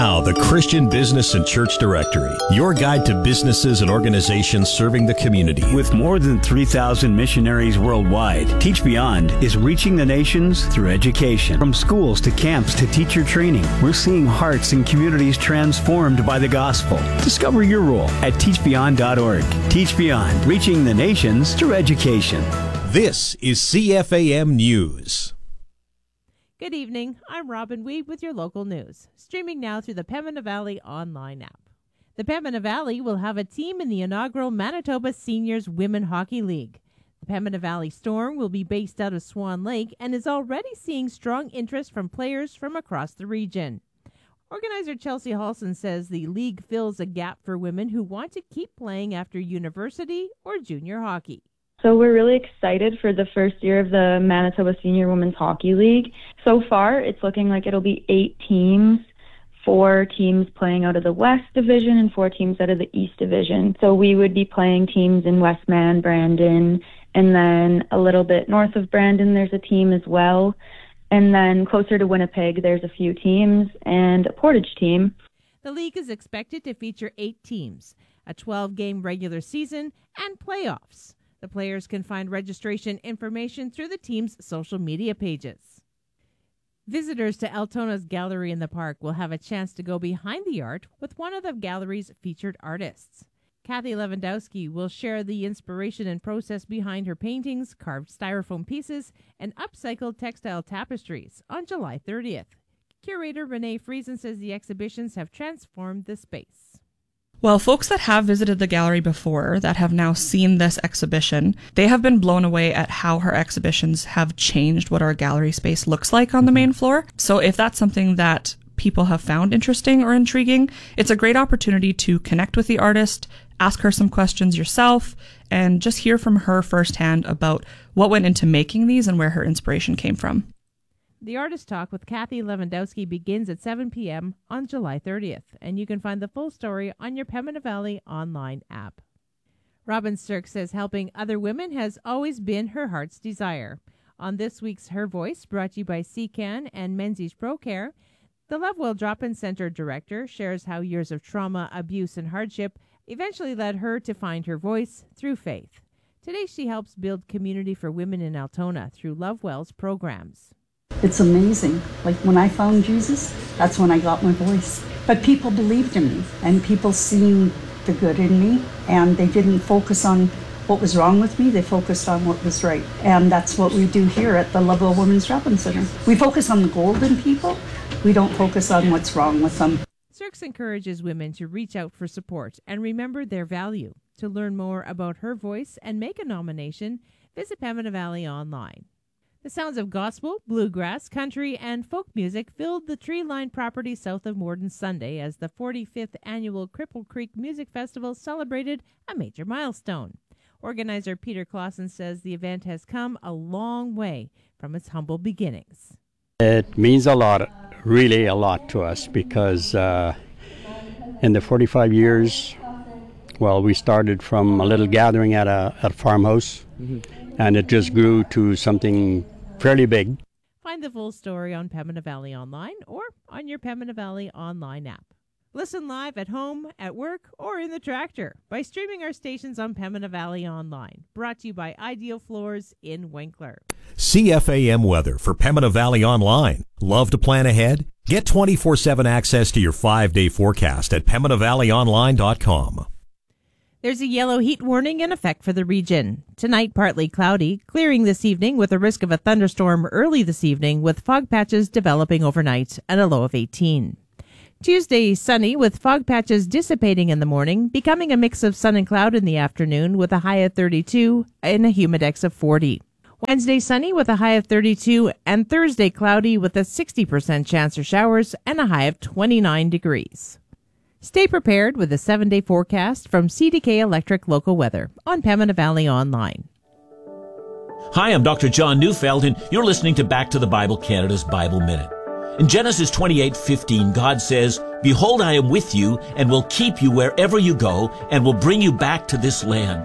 Now, the Christian Business and Church Directory, your guide to businesses and organizations serving the community. With more than 3,000 missionaries worldwide, Teach Beyond is reaching the nations through education. From schools to camps to teacher training, we're seeing hearts and communities transformed by the gospel. Discover your role at teachbeyond.org. Teach Beyond, reaching the nations through education. This is CFAM News. Good evening. I'm Robin Weed with your local news, streaming now through the Pembina Valley online app. The Pembina Valley will have a team in the inaugural Manitoba Seniors Women Hockey League. The Pembina Valley Storm will be based out of Swan Lake and is already seeing strong interest from players from across the region. Organizer Chelsea Halson says the league fills a gap for women who want to keep playing after university or junior hockey. So we're really excited for the first year of the Manitoba Senior Women's Hockey League. So far, it's looking like it'll be 8 teams, 4 teams playing out of the West Division and 4 teams out of the East Division. So we would be playing teams in Westman, Brandon, and then a little bit north of Brandon, there's a team as well. And then closer to Winnipeg, there's a few teams and a Portage team. The league is expected to feature 8 teams, a 12-game regular season, and playoffs. The players can find registration information through the team's social media pages. Visitors to Altona's Gallery in the Park will have a chance to go behind the art with one of the gallery's featured artists. Kathy Lewandowski will share the inspiration and process behind her paintings, carved styrofoam pieces, and upcycled textile tapestries on July 30th. Curator Renee Friesen says the exhibitions have transformed the space. Well, folks that have visited the gallery before, that have now seen this exhibition, they have been blown away at how her exhibitions have changed what our gallery space looks like on the main floor. So if that's something that people have found interesting or intriguing, it's a great opportunity to connect with the artist, ask her some questions yourself, and just hear from her firsthand about what went into making these and where her inspiration came from. The Artist Talk with Kathy Lewandowski begins at 7 p.m. on July 30th, and you can find the full story on your Pembina Valley online app. Robin Sirk says helping other women has always been her heart's desire. On this week's Her Voice, brought to you by CCAN and Menzies ProCare, the Lovewell Drop-In Center director shares how years of trauma, abuse, and hardship eventually led her to find her voice through faith. Today she helps build community for women in Altona through Lovewell's programs. It's amazing. Like when I found Jesus, that's when I got my voice. But people believed in me, and people seen the good in me, and they didn't focus on what was wrong with me, they focused on what was right. And that's what we do here at the Lovewell Women's Drop-In Center. We focus on the gold in people, we don't focus on what's wrong with them. Sirks encourages women to reach out for support and remember their value. To learn more about Her Voice and make a nomination, visit Pembina Valley online. The sounds of gospel, bluegrass, country, and folk music filled the tree-lined property south of Morden Sunday as the 45th annual Cripple Creek Music Festival celebrated a major milestone. Organizer Peter Clausen says the event has come a long way from its humble beginnings. It means a lot, really a lot to us, because in the 45 years, well, we started from a little gathering at a farmhouse, and it just grew to something fairly big. Find the full story on Pembina Valley Online or on your Pembina Valley Online app. Listen live at home, at work, or in the tractor by streaming our stations on Pembina Valley Online. Brought to you by Ideal Floors in Winkler. CFAM weather for Pembina Valley Online. Love to plan ahead? Get 24/7 access to your 5-day forecast at PembinaValleyOnline.com. There's a yellow heat warning in effect for the region. Tonight, partly cloudy, clearing this evening with a risk of a thunderstorm early this evening with fog patches developing overnight and a low of 18. Tuesday, sunny with fog patches dissipating in the morning, becoming a mix of sun and cloud in the afternoon with a high of 32 and a humidex of 40. Wednesday, sunny with a high of 32 and Thursday, cloudy with a 60% chance for showers and a high of 29 degrees. Stay prepared with a 7-day forecast from CDK Electric Local Weather on Pembina Valley Online. Hi, I'm Dr. John Neufeld, and you're listening to Back to the Bible Canada's Bible Minute. In Genesis 28:15, God says, "Behold, I am with you, and will keep you wherever you go, and will bring you back to this land."